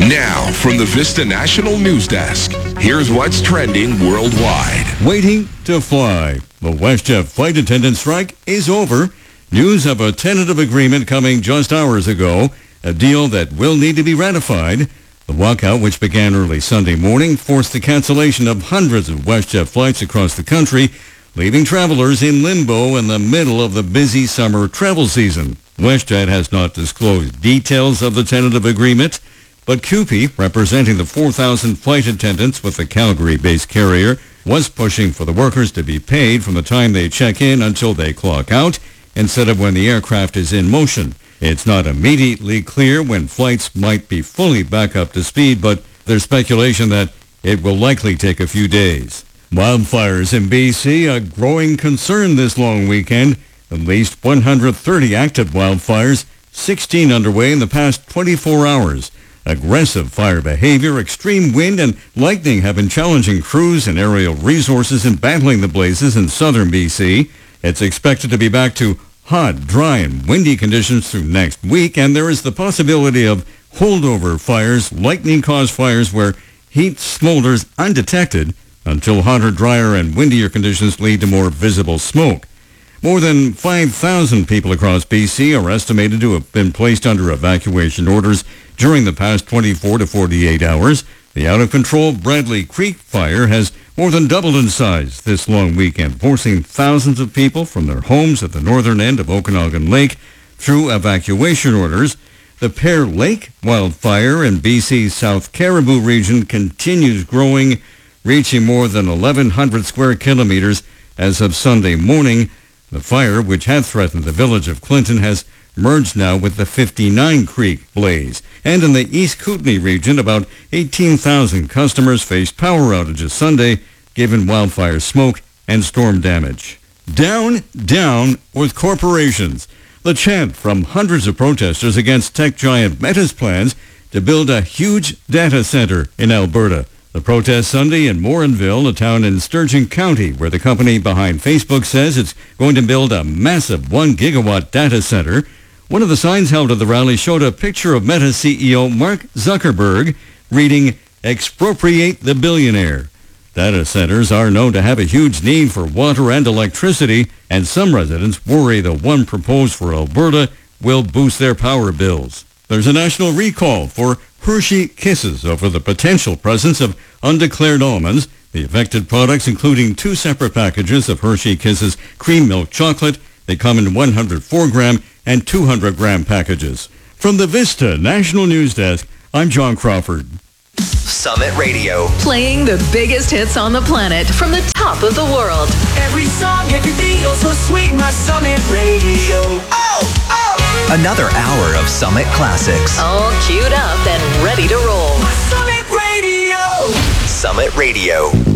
Now, from the Vista National News Desk, here's what's trending worldwide. Waiting to fly. The WestJet flight attendant strike is over. News of a tentative agreement coming just hours ago, a deal that will need to be ratified. The walkout, which began early Sunday morning, forced the cancellation of hundreds of WestJet flights across the country, leaving travelers in limbo in the middle of the busy summer travel season. WestJet has not disclosed details of the tentative agreement, but CUPE, representing the 4,000 flight attendants with the Calgary-based carrier, was pushing for the workers to be paid from the time they check in until they clock out, instead of when the aircraft is in motion. It's not immediately clear when flights might be fully back up to speed, but there's speculation that it will likely take a few days. Wildfires in BC, a growing concern this long weekend. At least 130 active wildfires, 16 underway in the past 24 hours. Aggressive fire behavior, extreme wind, and lightning have been challenging crews and aerial resources in battling the blazes in southern BC. It's expected to be back to hot, dry, and windy conditions through next week, and there is the possibility of holdover fires, lightning-caused fires where heat smolders undetected until hotter, drier, and windier conditions lead to more visible smoke. More than 5,000 people across BC are estimated to have been placed under evacuation orders during the past 24 to 48 hours. The out-of-control Bradley Creek fire has more than doubled in size this long weekend, forcing thousands of people from their homes at the northern end of Okanagan Lake through evacuation orders. The Pear Lake wildfire in BC's South Caribou region continues growing, reaching more than 1,100 square kilometers as of Sunday morning. The fire, which had threatened the village of Clinton, has merged now with the 59 Creek blaze. And in the East Kootenay region, about 18,000 customers faced power outages Sunday, given wildfire smoke and storm damage. Down, down with corporations. The chant from hundreds of protesters against tech giant Meta's plans to build a huge data center in Alberta. The protest Sunday in Morinville, a town in Sturgeon County, where the company behind Facebook says it's going to build a massive 1 gigawatt data center. One of the signs held at the rally showed a picture of Meta CEO Mark Zuckerberg reading, "Expropriate the billionaire." Data centers are known to have a huge need for water and electricity, and some residents worry the one proposed for Alberta will boost their power bills. There's a national recall for Hershey Kisses over the potential presence of undeclared almonds. The affected products, including 2 separate packages of Hershey Kisses cream milk chocolate. They come in 104-gram and 200-gram packages. From the Vista National News Desk, I'm John Crawford. Summit Radio. Playing the biggest hits on the planet from the top of the world. Every song, every beat, oh so sweet, my Summit Radio. Oh, oh! Another hour of Summit classics. All queued up and ready to roll. My Summit Radio. Summit Radio.